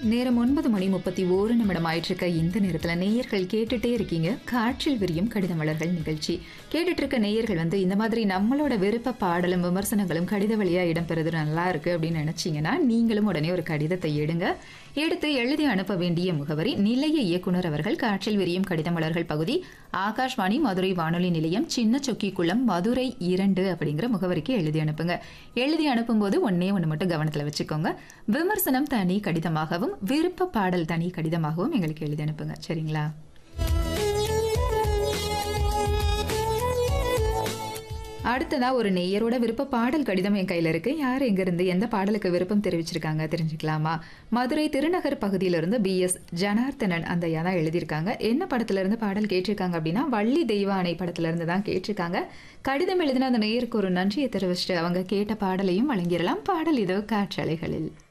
நேரம் 9:31 ஆயிட்டிருக்க இந்த நேரத்தில் நேயர்கள் கேட்டுட்டே இருக்கீங்க காற்றில் விரியும் கடித மலர்கள் நிகழ்ச்சி. கேட்டுட்டு இருக்க நேயர்கள் இந்த மாதிரி நம்மளோட விருப்ப பாடலும் விமர்சனங்களும் கடித வழியா இடம்பெறுது நல்லா இருக்கு அப்படின்னு நினைச்சீங்கன்னா நீங்களும் உடனே ஒரு கடிதத்தை எடுத்து எழுதி அனுப்ப வேண்டிய முகவரி நிலைய இயக்குனர் அவர்கள், காற்றில் விரியும் கடித மலர்கள் பகுதி, ஆகாஷ்வாணி மதுரை வானொலி நிலையம், சின்ன சொக்கிக்குளம், மதுரை 2 அப்படிங்கிற முகவரிக்கு எழுதி அனுப்புங்க. எழுதி அனுப்பும்போது ஒன்னே ஒன்று மட்டும் கவனத்தில் வச்சுக்கோங்க, விமர்சனம் தனி கடிதமாகவும் விருப்ப பாடல் தனி கடிதமாகவும் எங்களுக்கு எழுதி அனுப்புங்க. சரிங்களா? அடுத்ததா ஒரு நேயரோட விருப்ப பாடல் கடிதம் என் கையில இருக்கு. யார் எங்கிருந்து எந்த பாடலுக்கு விருப்பம் தெரிவிச்சிருக்காங்க தெரிஞ்சுக்கலாமா? மதுரை திருநகர் பகுதியிலிருந்து BS ஜனார்த்தனன் அந்த தான் எழுதியிருக்காங்க. என்ன படத்துல இருந்து பாடல் கேட்டிருக்காங்க அப்படின்னா வள்ளி தெய்வானை படத்துல இருந்து தான் கேட்டிருக்காங்க. கடிதம் எழுதின அந்த நேயருக்கு ஒரு நன்றியை தெரிவிச்சுட்டு அவங்க கேட்ட பாடலையும் வழங்கிடலாம். பாடல் இதோ காற்றலைகளில்.